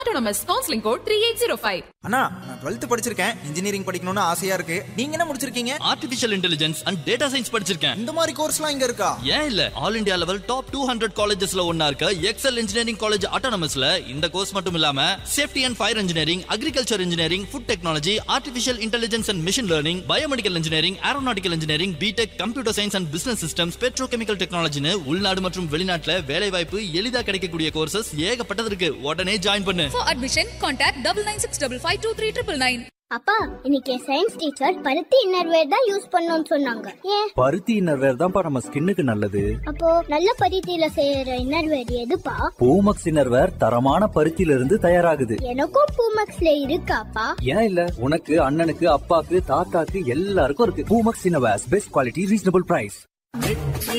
Autonomous counseling code 3805. அண்ணா, நான் 12th படிச்சிருக்கேன். Engineering படிக்கணும்னு ஆசையா இருக்கு. நீங்க என்ன முடிச்சிருக்கீங்க? Artificial intelligence and data science படிச்சிருக்கேன். இந்த மாதிரி கோர்ஸ்லாம் இங்க இருக்கா? ஏன் இல்ல, ஆல் இந்தியா லெவல் டாப் 200 காலேஜஸ்ல ஒண்ணா இருக்க எக்ஸல் இன்ஜினியரிங் காலேஜ் ஆட்டோனமஸ்ல இந்த கோர்ஸ் மட்டும் இல்லாம safety and fire engineering, agriculture engineering, food technology, artificial intelligence and machine learning, biomedical engineering, aeronautical engineering, BTech, computer science and business systems, petrochemical டெக்னாலஜின்னு உள்நாடு மற்றும் வெளிநாட்டுல வேலை வாய்ப்பு எளிதா கிடைக்கக்கூடிய கோர்சஸ் ஏகப்பட்டது இருக்கு. உடனே ஜாயின் பண்ணு. For admission, contact 9965523999. அப்பா, இன்னைக்கு சயின்ஸ் டீச்சர் பருத்தி இன்னர்வேர் தான் யூஸ் பண்ணணும்னு சொன்னாங்க. ஏன்? பருத்தி இன்னர்வேர் தான்ப்பா நம்ம ஸ்கின்னுக்கு நல்லது. அப்போ நல்ல பருத்தியில செய்யற இன்னர்வேர் எதுப்பா? பூமக்ஸ் இன்னர்வேர் தரமான பருத்தியில இருந்து தயாராகுது. எனக்கும் பூமக்ஸ்ல இருக்காப்பா? ஏன் இல்ல, உனக்கு, அண்ணனுக்கு, அப்பாக்கு, தாத்தாக்கு எல்லாருக்கும் இருக்கு. Poomex innerwear, best quality, reasonable price.